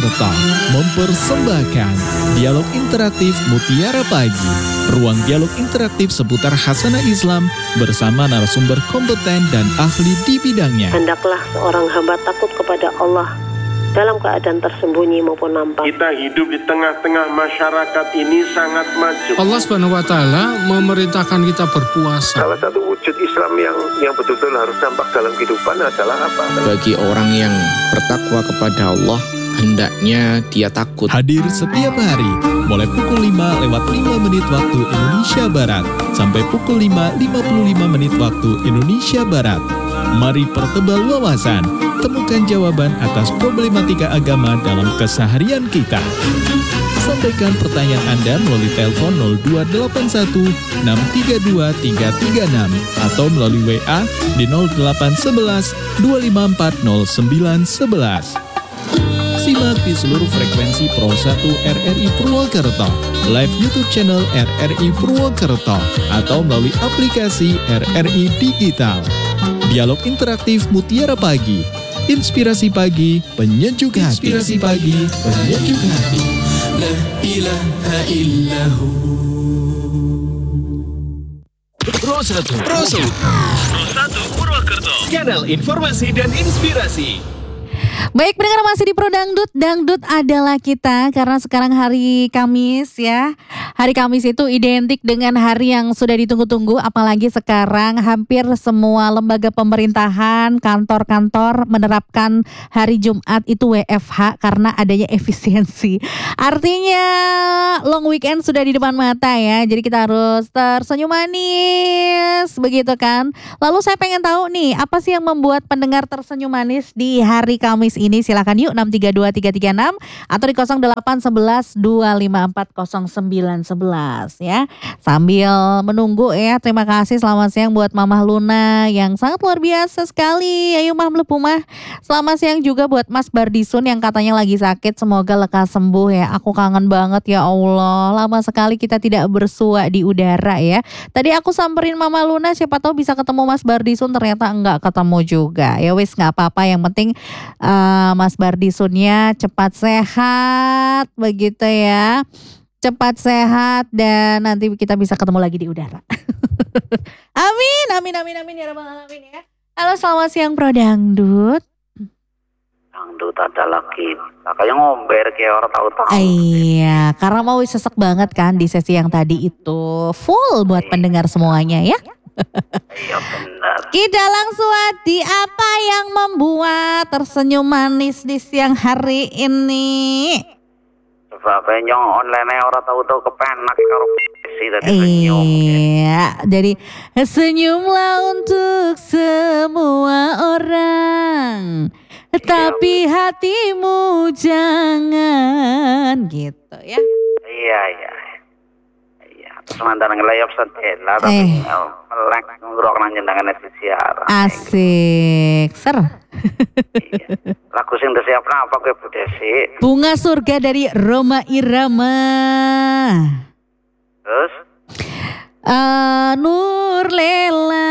Purwokerto mempersembahkan dialog interaktif Mutiara Pagi. Ruang dialog interaktif seputar khasanah Islam bersama narasumber kompeten dan ahli di bidangnya. Hendaklah seorang hamba takut kepada Allah dalam keadaan tersembunyi maupun nampak. Kita hidup di tengah-tengah masyarakat ini sangat maju. Allah Subhanahu wa taala memerintahkan kita berpuasa. Salah satu wujud Islam yang betul-betul harus nampak dalam kehidupan adalah apa? Bagi orang yang bertakwa kepada Allah, hendaknya dia takut. Hadir setiap hari mulai pukul 5:05 waktu Indonesia Barat sampai pukul 5:55 waktu Indonesia Barat. Mari pertebal wawasan, temukan jawaban atas problematika agama dalam keseharian kita. Sampaikan pertanyaan Anda melalui telepon 0281 632 336 atau melalui WA di 0811 254 0911. Simak di seluruh frekuensi Pro 1 RRI Purwokerto, live YouTube channel RRI Purwokerto, atau melalui aplikasi RRI Digital. Dialog interaktif Mutiara Pagi, inspirasi pagi, penyejuk hati. Inspirasi pagi, penyejuk hati. La ilaha illahu. Pro 1 Purwokerto, kanal informasi dan inspirasi. Baik, pendengar masih di Pro Dangdut. Dangdut adalah kita karena sekarang hari Kamis ya. Hari Kamis itu identik dengan hari yang sudah ditunggu-tunggu, apalagi sekarang hampir semua lembaga pemerintahan, kantor-kantor menerapkan hari Jumat itu WFH karena adanya efisiensi. Artinya long weekend sudah di depan mata ya. Jadi kita harus tersenyum manis, begitu kan? Lalu saya pengen tahu nih, apa sih yang membuat pendengar tersenyum manis di hari Kamis ini? Silakan yuk 632-336 atau di 0811-254-0911 ya. Sambil menunggu ya, terima kasih selamat siang buat Mamah Luna yang sangat luar biasa sekali. Ayo Mah melepuh Mah. Selamat siang juga buat Mas Bardisun yang katanya lagi sakit, semoga lekas sembuh ya. Aku kangen banget ya Allah, lama sekali kita tidak bersua di udara ya. Tadi aku samperin Mama Luna, siapa tahu bisa ketemu Mas Bardisun, ternyata enggak ketemu juga. Ya wis enggak apa-apa, yang penting Mas Bardisunnya cepat sehat begitu ya. Cepat sehat dan nanti kita bisa ketemu lagi di udara. Amin, amin, amin, amin ya rabbal alamin ya. Halo, selamat siang Pro Dangdut. Dangdut adalah kita kayak ngomber kayak orang tahu-tahu. Iya, karena mau sesek banget kan di sesi yang tadi itu. Full buat pendengar semuanya ya. Iya benar. Kita langsung di apa yang membuat tersenyum manis di siang hari ini? Sebab nyong online orang tahu-tahu kepenak karo si tadi senyum. Iya, jadi senyumlah untuk semua orang, tapi hatimu jangan, gitu ya. Iya. Sementara ngelayap sedela tapi melek ngurok nanjendangan siaran. Asik, ser. Iya. Lagu sing disiapkan apa gue Bu Desi? Bunga Surga dari Rhoma Irama. Terus? Nur Lela.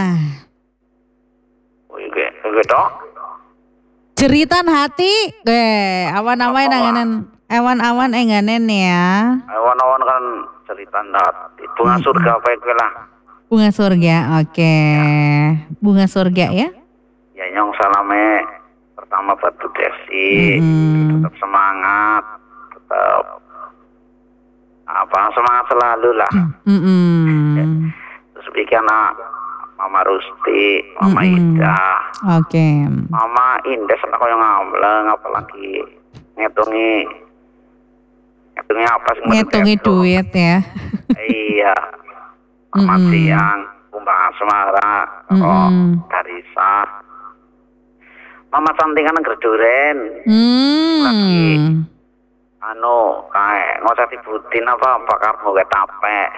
Gue dong. Jeritan hati, awan-awan nanganan, awan-awan enganen ya. Awan-awan kan cerita nanti. Bunga surga apa itu lah? Bunga surga, oke. Bunga surga ya? Ya nyong salame pertama buat Bu Desi, tetap semangat, tetap semangat selalu lah. Ya. Terus bikin Mama Rusti, Mama Ida, Mama Indah sampai kau yang ngambleng, apalagi ngitungi apa sih? Ngitungi duit ya. Iya. Selamat siang, Kumbang Asmara, Karisa. Mama cantingan gerduren. Lagi kayak ngoceh dibutin apa karbo gak capek.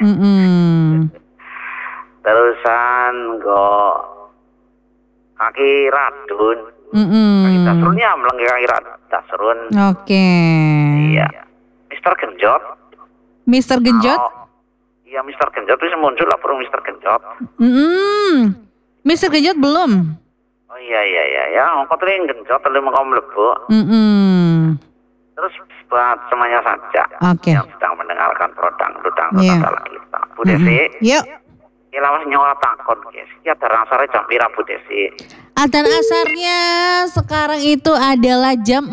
Terusan kaki radun. Kaki dasrunnya meleng kaki dasrun. Oke. Iya. Mister Genjot. Mister Genjot? Iya, Mister Genjot itu muncul lah perlu Mister Genjot. Mister Genjot belum? Oh iya. Ya, kok tadi genjot tadi mau mlebu. Terus buat semuanya saja Oke. yang sedang mendengarkan dangdut Iya. adalah kita. Bu Desi, Yuk. lawas nyawa takon guys. Iki ada rasane jam pira Bu Desi? Adzan asarnya sekarang itu adalah jam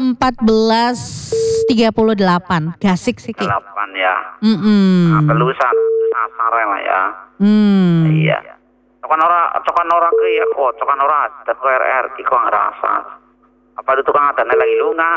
14.38. Gasik sih Ki. 8 ya. Nah, telusan sasare lah ya. Iya. Cokan ora ke ya kok, cokan ora dan ke RR ki kok ngerasa. Apa itu tukang adane lagi lunga?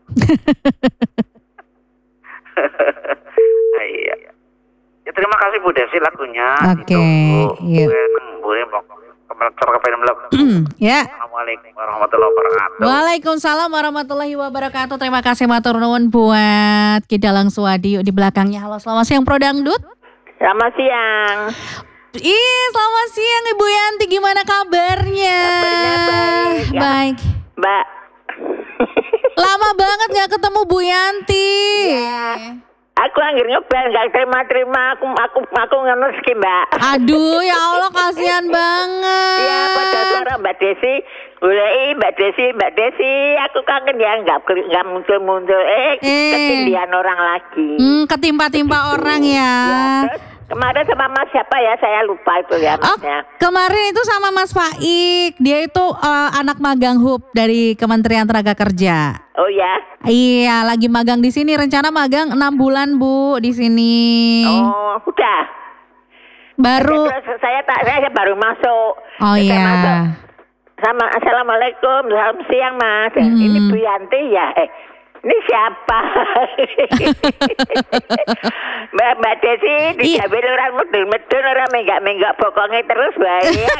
Iya. Ya terima kasih Bu Desi lagunya. Oke, iya. Boleh kemelecor ke film lep. Ya. Assalamualaikum warahmatullahi wabarakatuh. Waalaikumsalam warahmatullahi wabarakatuh. Terima kasih matur nuwun buat Kidalang Suwadi di belakangnya. Halo, selamat siang Pro Dangdut. Selamat siang. Selamat siang Ibu Yanti, gimana kabarnya? Kabarnya baik. Ya. Baik. Mbak. Lama banget gak ketemu Bu Yanti. Aku anggir ngebel gak terima-terima aku ngenes ki Mbak. Aduh ya Allah kasihan banget. Ya pada suara Mbak Desi. Mulai Mbak Desi, aku kangen ya nggak muncul. Ketindihan orang lagi. Ketimpa-timpa orang ya. Ya, terus kemarin sama Mas siapa ya? Saya lupa itu ya Masnya. Kemarin itu sama Mas Faik. Dia itu anak magang HUB dari Kementerian Tenaga Kerja. Oh ya. Iya, lagi magang di sini. Rencana magang 6 bulan Bu di sini. Oh, udah. Baru. Terus saya baru masuk. Oh Saya iya. masuk. Sama Assalamualaikum, selamat siang Mas. Ini Bu Yanti ya. Ini siapa? Mbak Desi dijabil orang medun orang menggak pokoknya terus banyak.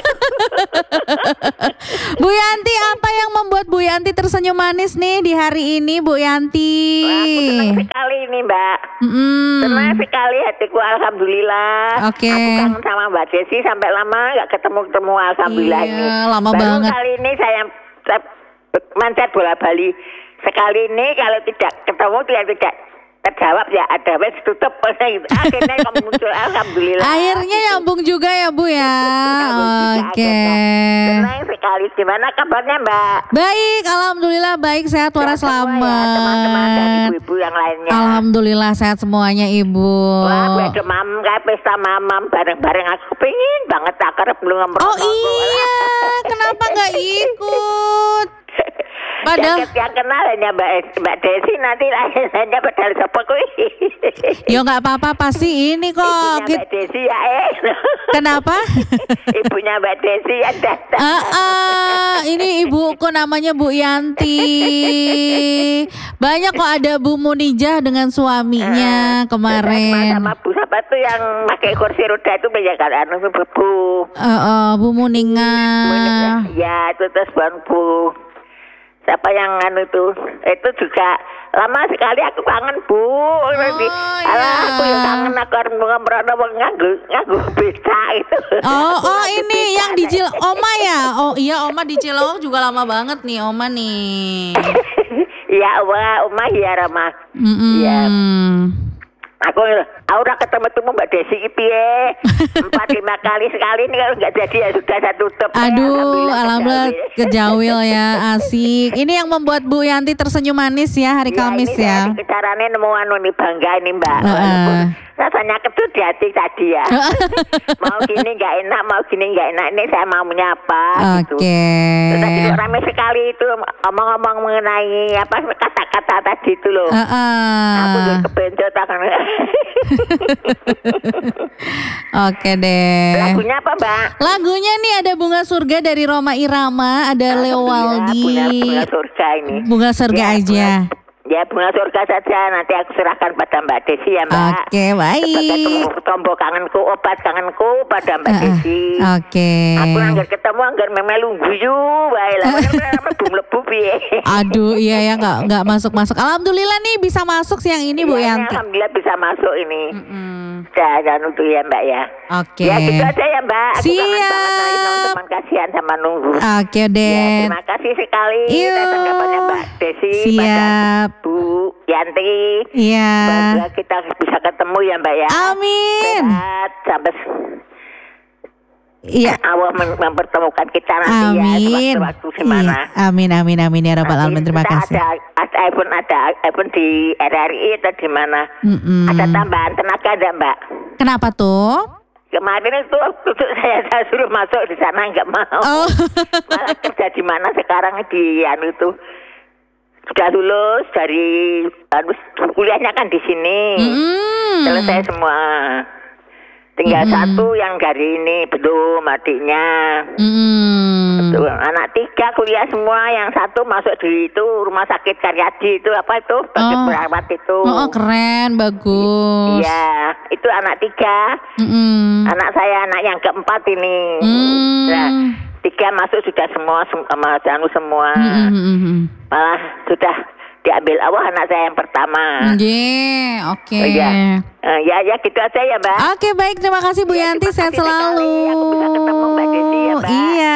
Bu Yanti, apa yang membuat Bu Yanti tersenyum manis nih di hari ini Bu Yanti? Wah, aku senang sekali ini Mbak. Senang sekali hatiku, alhamdulillah. Oke. Aku kangen sama Mbak Desi sampai lama gak ketemu alhamdulillah Iya, ini. lama Baru banget. kali ini saya mancat bola Bali. Sekali ini kalau tidak ketemu tidak terjawab ya ada wes tutup akhirnya kamu muncul alhamdulillah. Akhirnya nyambung juga ya Bu ya. Oke. Senang sekali. Gimana kabarnya Mbak? Baik, alhamdulillah baik, sehat waras Sehat semua ya, selamat. teman-teman dan ibu-ibu yang lainnya. Alhamdulillah sehat semuanya Ibu. Wah, gue ada kayak pesta mamam bareng-bareng aku pengen banget akar belum ngomong. Oh iya, kenapa nggak ikut? Padahal yang kenal hanya Mbak Desi nanti lainnya padahal siapa kuwi. ya nggak apa-apa pasti ini kok. Ibunya Mbak Desi ya Kenapa? Ibunya Mbak Desi ya datang. Ini ibuku namanya Bu Yanti. Banyak kok ada Bu Munijah dengan suaminya kemarin. Sama Bu siapa tuh yang pakai kursi roda itu banyak kan anu Bu. Bu Muninga. Ya itu terus Bu. Siapa yang anu itu juga lama sekali aku kangen Bu. Aku yang kangen aku harus ngobrol nganggu beca itu. Oh ini yang di Oma ya. Oh iya Oma di Cilowok juga lama banget nih Oma nih. Iya Oma ya Rama. Iya. Aku ora ketemu Mbak Desi piye 4-5 kali sekali ini kalau nggak jadi ya sudah saya tutup. Aduh, alhamdulillah kejawil ya, asik. Ini yang membuat Bu Yanti tersenyum manis ya hari Kamis ya. Ini caranya nemu anu nih bangga ini Mbak. Rasanya kecut di hati tadi ya. Mau gini nggak enak, ini saya mau menyapa. Gitu. Terus tadi ramai sekali itu ngomong-ngomong mengenai apa kata-kata tadi itu loh. Aku juga kebencot akan. Oke deh. Lagunya apa Mbak? Lagunya nih ada Bunga Surga dari Roma Irama, ada Leo Waldi. Bunga surga ini. Bunga surga Ya, aja. Ya bunga surga saja nanti aku serahkan pada Mbak Desi ya Mbak. Oke, baik. Sebagai tombol kangenku, obat kangenku pada Mbak Desi. Oke. Aku anggar ketemu anggar memelu guyu wae lah. Lebu piye. Aduh, iya ya nggak masuk. Alhamdulillah nih bisa masuk siang ini Bu Iya, Yanti. alhamdulillah bisa masuk ini. Jangan itu ya Mbak ya. Oke. Ya gitu aja ya Mbak. Aku kangen Siap. banget lagi teman kasihan sama nunggu. Oke Ya, deh. terima kasih sekali Yuk. atas tanggapannya Mbak Desi. Siap. Pada Bu Yanti. Iya. Semoga kita bisa ketemu ya Mbak ya. Amin. Sehat sampai Iya. Allah mempertemukan kita nanti ya sewaktu-waktu gimana. Iya. Amin ya rabbal alamin. Terima kasih. Ada iPhone di RRI atau di mana? Ada tambahan tenaga ada Mbak? Kenapa tuh? Kemarin itu saya suruh masuk di sana nggak mau. Oh. Malah kerja di mana sekarang di itu sudah lulus dari kuliahnya kan di sini. Selesai semua. Tinggal satu yang dari ini belum adiknya. Betul. Anak 3 kuliah semua, yang satu masuk di itu rumah sakit Karyadi itu apa itu sebagai perawat itu. Oh keren, bagus. Iya, itu anak 3. Anak saya anak yang keempat ini. Nah, 3 masuk sudah semua sama Janu semua. Malah sudah diambil Allah anak saya yang pertama. Oke. Ya gitu aja ya Mbak. Oke baik, terima kasih Bu Yanti, sehat selalu. Aku bisa ketemu Mbak Desi ya Mbak. Iya.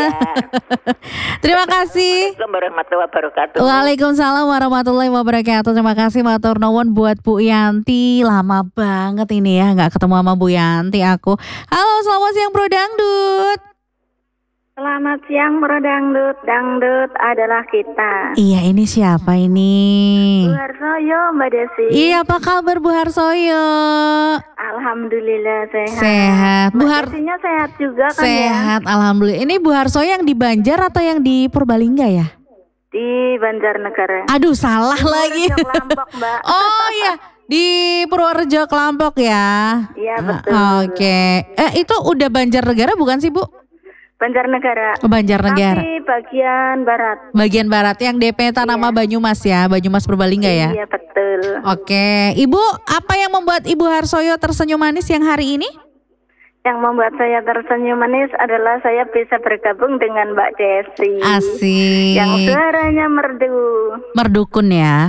Terima kasih. Assalamualaikum warahmatullahi wabarakatuh. Waalaikumsalam warahmatullahi wabarakatuh. Terima kasih matur nuwun buat Bu Yanti. Lama banget ini ya nggak ketemu sama Bu Yanti aku. Halo, selamat siang Bro Dangdut. Selamat siang Bro Dangdut. Dangdut adalah kita. Iya, ini siapa ini? Bu Harsoyo Mbak Desi. Iya, apa kabar Bu Harsoyo? Alhamdulillah sehat. Sehat. Bu Desinya sehat juga kan sehat, ya? Alhamdulillah. Ini Bu Harsoyo yang di Banjar atau yang di Purbalingga ya? Di Banjarnegara. Aduh, salah lagi. Kelampok Mbak. Oh iya, di Purworejo Kelampok ya. Iya betul. Oke. Itu udah Banjarnegara bukan sih Bu? Banjarnegara. Banjarnegara. Tapi bagian barat. Bagian barat yang DP nama Banyumas ya, Banyumas Purbalingga ya. Iya betul. Oke, Ibu, apa yang membuat Ibu Harsoyo tersenyum manis yang hari ini? Yang membuat saya tersenyum manis adalah saya bisa bergabung dengan Mbak Desi. Asik. Yang suaranya merdu. Merdukun ya.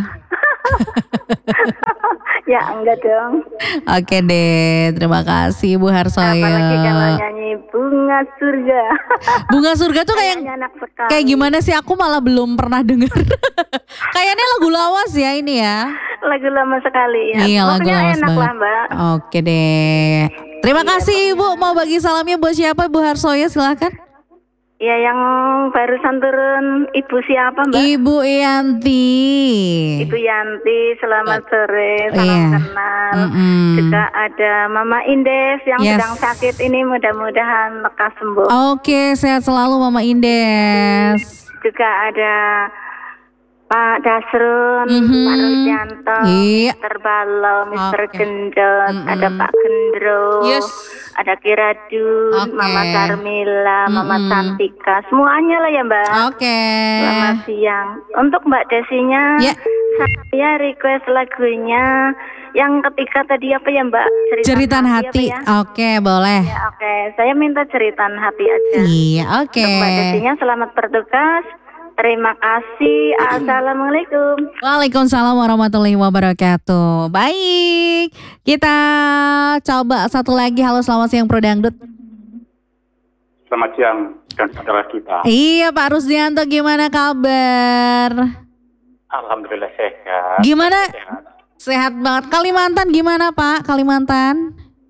Ya enggak dong. Oke deh, terima kasih Bu Harsoyo. Apalagi kalau nyanyi Bunga Surga. Bunga Surga tuh kayak gimana sih? Aku malah belum pernah dengar. Kayaknya lagu lawas ya ini ya. Lagu lama sekali ya. Iya, lagu lawas enak banget. lah Mbak. Oke deh. Terima kasih Ibu. Mau bagi salamnya buat siapa Bu Harsoyo, silakan. Ya yang barusan turun Ibu siapa Mbak? Ibu Yanti. Ibu Yanti, selamat sore, salam kenal. Juga ada Mama Indes yang sedang sakit ini, mudah-mudahan lekas sembuh. Oke, sehat selalu Mama Indes. Juga ada Pak Dasrun, Pak Rusyanto, Mr. Balo, Mr. Gendot, ada Pak Gendro, ada Kiradun, Mama Sarmila, Mama Santika, semuanya lah ya Mbak. Oke. Selamat siang. Untuk Mbak Desinya, saya request lagunya yang ketiga tadi apa ya Mbak? Ceritan hati. Ya? Oke, boleh. Ya, oke. Saya minta ceritan hati aja. Iya, oke. Untuk Mbak Desinya selamat bertugas. Terima kasih. Assalamualaikum. Waalaikumsalam warahmatullahi wabarakatuh. Baik, kita coba satu lagi. Halo, selamat siang Bro Dangdut. Selamat siang dan saudara kita. Iya Pak Rusdianto, gimana kabar? Alhamdulillah sehat. Gimana? Sehat banget. Kalimantan gimana Pak? Kalimantan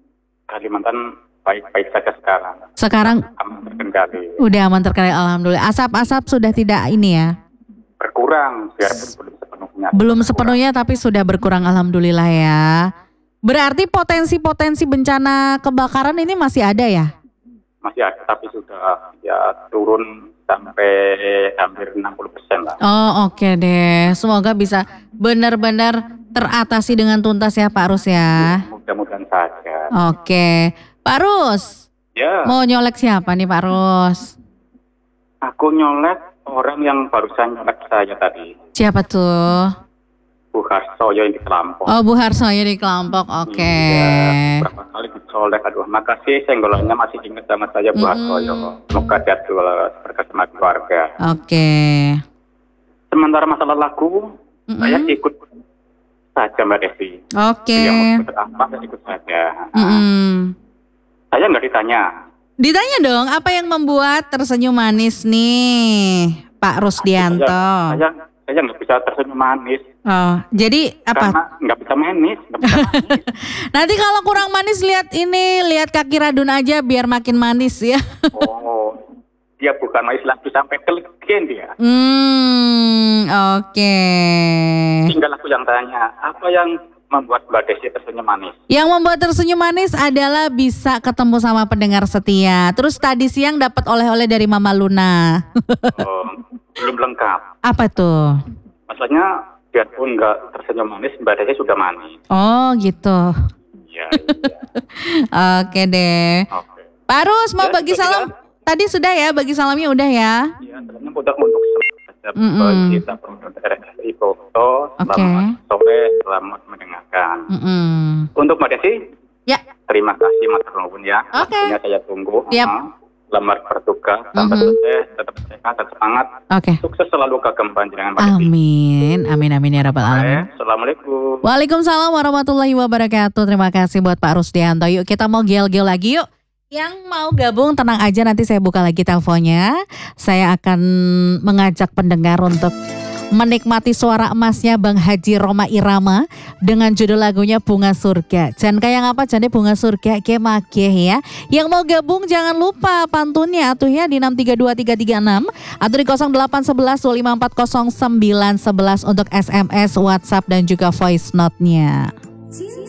baik-baik saja sekarang. Sekarang aman terkendali. Udah aman terkendali, alhamdulillah. Asap-asap sudah tidak ini ya? Berkurang, biarpun belum sepenuhnya. Belum sepenuhnya tapi sudah berkurang, alhamdulillah ya. Berarti potensi-potensi bencana kebakaran ini masih ada ya? Masih ada, tapi sudah ya turun sampai hampir 60% lah. Oh oke deh, semoga bisa benar-benar teratasi dengan tuntas ya Pak Rus ya. Mudah-mudahan saja. Oke. Pak Rus, mau nyolek siapa nih Pak Rus? Aku nyolek orang yang barusan nyolek saya tadi. Siapa tuh? Bu Harsoyo yang di Kelampok. Oh Bu Harsoyo di Kelampok, oke. Iya, berapa kali dicolek, aduh makasih senggolannya masih ingat sama saya Bu Harsoyo. Semoga sehat berkat sama keluarga. Oke. Sementara masalah lagu, saya ikut saja Mbak Desi. Oke. Yang mau ikut apa, saya ikut saja. Saya nggak ditanya. Ditanya dong, apa yang membuat tersenyum manis nih, Pak Rusdianto? Saya nggak bisa tersenyum manis. Oh, jadi apa? Karena nggak bisa manis. Nanti kalau kurang manis lihat kaki Radun aja biar makin manis ya. Oh, dia bukan manis lagi sampai kelegen dia. Oke. Tinggal aku yang tanya, apa yang membuat Mbak Desi tersenyum manis? Yang membuat tersenyum manis adalah bisa ketemu sama pendengar setia. Terus tadi siang dapat oleh-oleh dari Mama Luna. Oh, belum lengkap. Apa tuh? Maksudnya biarpun nggak tersenyum manis, Mbak Desi sudah manis. Oh gitu. Iya. Oke deh. Oke. Pak Arus mau bagi salam? Tadi sudah ya, bagi salamnya udah ya. Iya, salamnya untuk kita produk RRI Foto. Selamat sore, selamat mendengarkan. Untuk Mbak Desi, ya. Terima kasih Mas Nuwun ya. Waktunya saya tunggu. Selamat bertugas, sampai selesai, tetap sehat, tetap semangat. Sukses selalu kagem panjenengan Mbak Desi. Amin ya rabbal alamin. Assalamualaikum. Waalaikumsalam warahmatullahi wabarakatuh. Terima kasih buat Pak Rusdianto. Yuk kita mau gel-gel lagi yuk. Yang mau gabung tenang aja, nanti saya buka lagi teleponnya. Saya akan mengajak pendengar untuk menikmati suara emasnya Bang Haji Roma Irama dengan judul lagunya Bunga Surga. Jangan kayak ngapa jadi Bunga Surga ke makeh ya. Yang mau gabung jangan lupa pantunnya atuh ya di 632336 atau di 0811 2540 911 untuk SMS, WhatsApp dan juga voice note-nya.